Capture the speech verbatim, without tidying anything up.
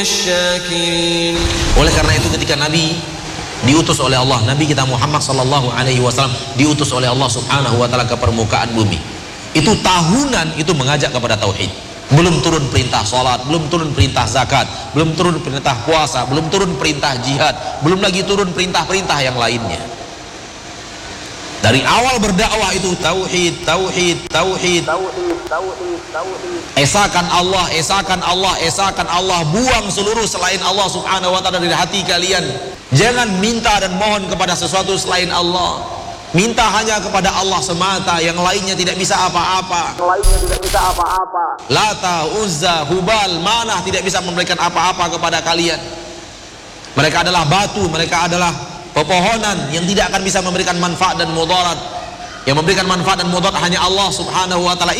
Oleh karena itu ketika Nabi diutus oleh Allah, Nabi kita Muhammad sallallahu alaihi wasallam diutus oleh Allah subhanahu wa ta'ala ke permukaan bumi, itu tahunan itu mengajak kepada tauhid. Belum turun perintah sholat, belum turun perintah zakat, belum turun perintah puasa, belum turun perintah jihad, belum lagi turun perintah-perintah yang lainnya. Dari awal berdakwah itu tauhid, tauhid, tauhid, tauhid, tauhid, tauhid. Esakan Allah, esakan Allah, esakan Allah. Buang seluruh selain Allah subhanahu wa ta'ala dari hati kalian. Jangan minta dan mohon kepada sesuatu selain Allah. Minta hanya kepada Allah semata, yang lainnya tidak bisa apa-apa. Yang lainnya tidak bisa apa-apa. Lata, Uzza, Hubal, Manah tidak bisa memberikan apa-apa kepada kalian. Mereka adalah batu, mereka adalah pepohonan yang tidak akan bisa memberikan manfaat dan mudarat. Yang memberikan manfaat dan mudarat hanya Allah subhanahu wa ta'ala.